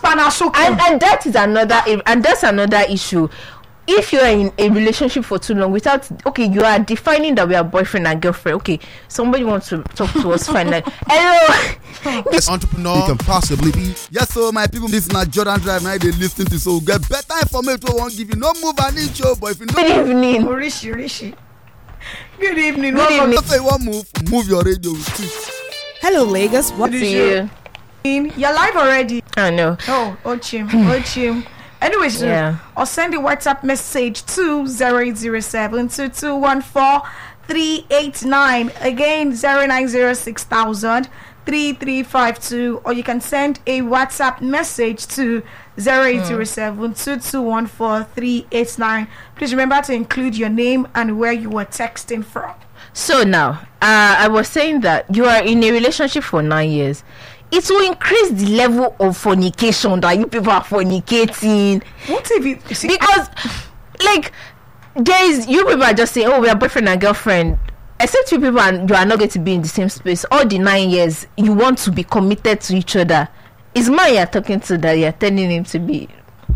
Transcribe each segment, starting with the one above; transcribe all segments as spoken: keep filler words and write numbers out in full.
and, and that is another and that's another issue. If you are in a relationship for too long without, okay, you are defining that we are boyfriend and girlfriend. Okay, somebody wants to talk to us. Fine, like, hello. This entrepreneur you can possibly be. Yes, so my people, this is not Jordan Drive. Now they listen to so get better information. We won't give you no move and each show, but if you know. Good evening, Rishi, Rishi. Good evening. Good evening. If you want move, move your radio with it. Hello, Lagos. What's you? You're live already. I know. Oh, Ochim, Ochim. Anyways, yeah. Or send a WhatsApp message to zero eight zero seven two two one four three eight nine. Again, zero nine zero six thousand three three five two. Or you can send a WhatsApp message to zero eight zero seven two two one four three eight nine. Please remember to include your name and where you were texting from. So now, uh, I was saying that you are in a relationship for nine years. It will increase the level of fornication that you people are fornicating. What if it? See, because, I, like, there is you people are just saying, "Oh, we are boyfriend and girlfriend." Except you people, and you are not going to be in the same space. All the nine years, you want to be committed to each other. It's man you're talking to that you're telling him to be.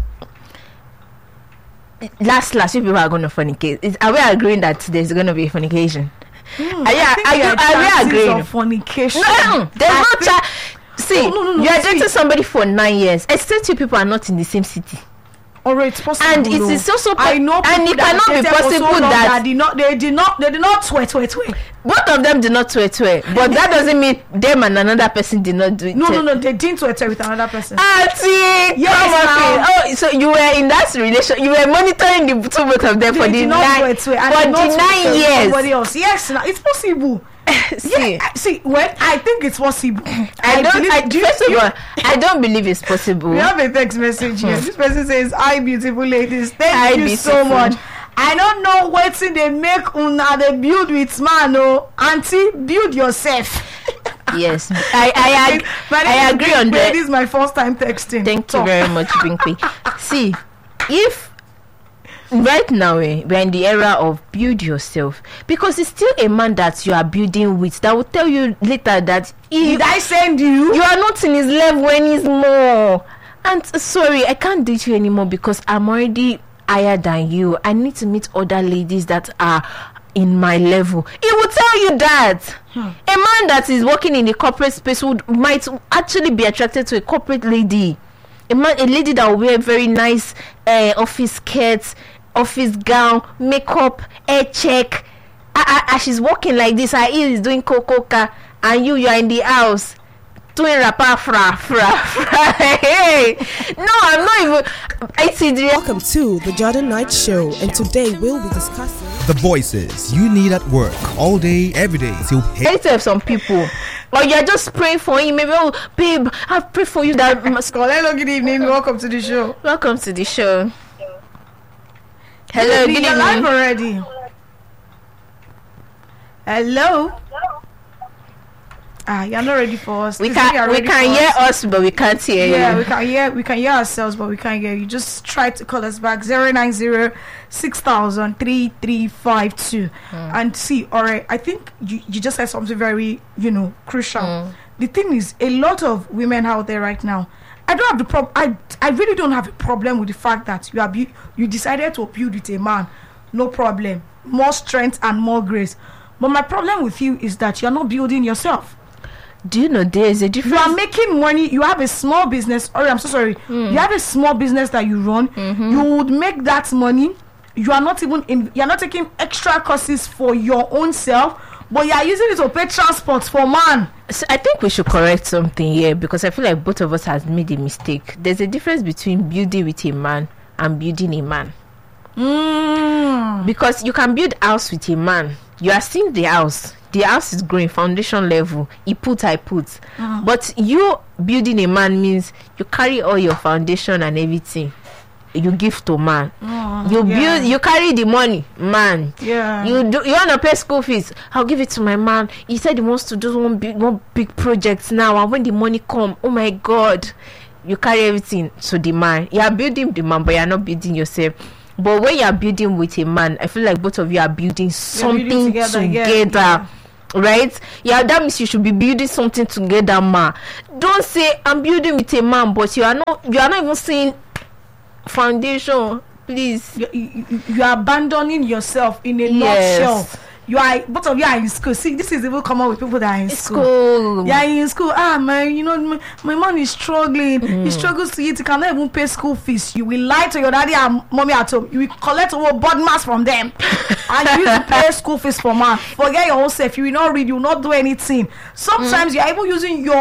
Last, last, you people are going to fornicate. Is, are we agreeing that there's going to be fornication? Mm, are you, are you, are we agreeing? Of fornication. No, there's I no chance. See, no, no, no, no, you are dating somebody for nine years. Except you people are not in the same city. Alright, it's possible. And it is also I know, and it cannot be possible so that, that did not, they did not, they did not sweat, sweat, sweat. Both of them did not sweat, sweat. But that doesn't mean them and another person did not do it. No, no, no, they didn't sweat with another person. Auntie, yes, come on. Oh, so you were in that relation? You were monitoring the two both of them they for the nine, sweat, sweat, for the nine years. Somebody else. Yes, now it's possible. see, yeah, see, well, I think it's possible. I, I don't. believe, I, do first you, of all, I don't believe it's possible. We have a text message here. This person says, "Hi, beautiful ladies. Thank Hi, you beautiful. so much. I don't know what they make una they build with man. Oh, auntie, build yourself." Yes, I I, ag- I agree on that. This is my first time texting. Thank Talk. you very much, Binky. See, if right now eh, we're in the era of build yourself, because it's still a man that you are building with that will tell you later that he, did I send you? You are not in his level anymore. And sorry, I can't date you anymore because I'm already higher than you. I need to meet other ladies that are in my level. He will tell you that. Hmm. A man that is working in the corporate space would might actually be attracted to a corporate lady. A man, a lady that will wear very nice uh, office skirts, office gown, makeup, hair check. As she's walking like this, her ear is doing cocoa, and you, you are in the house doing rapa fra fra fra. Hey, no, I'm not even. I see. Welcome to the Jordan Knight Show, and today we'll be discussing the voices you need at work all day, every day. Till I tell some people. Or you're just praying for him. Maybe, oh, babe, I've prayed for you that must call. Hello, good evening. Welcome to the show. Welcome to the show. Hello, good evening. You're live already. Hello. Ah, you're not ready for us. We can we can hear us. us, but we can't hear yeah, you. Yeah, we can hear we can hear ourselves, but we can't hear you. Just try to call us back zero nine zero six thousand three three five two. Mm. And see, all right, I think you, you just said something very, you know, crucial. Mm. The thing is, a lot of women out there right now, I don't have the problem. I I really don't have a problem with the fact that you are bu- you decided to build with a man. No problem. More strength and more grace. But my problem with you is that you're not building yourself. Do you know there is a difference? You are making money. You have a small business. Or I'm so sorry. Mm. You have a small business that you run. Mm-hmm. You would make that money. You are not even in. You are not taking extra courses for your own self, but you are using it to pay transport for man. So I think we should correct something here because I feel like both of us has made a mistake. There's a difference between building with a man and building a man. Mm. Because you can build a house with a man. You are seeing the house. The house is growing, foundation level. He put, I put. Mm. But you building a man means you carry all your foundation and everything. You give to man. Mm, you yeah. build. You carry the money, man. Yeah. You do. You want to pay school fees? I'll give it to my man. He said he wants to do one big, one big project now. And when the money come, oh my God, you carry everything to the man. You are building the man, but you are not building yourself. But when you are building with a man, I feel like both of you are building something building together. together. Yeah. right? Yeah, that means you should be building something together, ma. Don't say I'm building with a man, but you are not you are not even seeing foundation. Please, you, you, you are abandoning yourself in a Yes. nutshell. You are both of you are in school. See, this is even common with people that are in school. school. Yeah, in school. Ah, man, you know, my, my man is struggling. He struggles to eat. He cannot even pay school fees. You will lie to your daddy and mommy at home. You will collect over board mass from them, and you need to pay school fees for man. Forget your own self. You will not read. You will not do anything. Sometimes you are even using your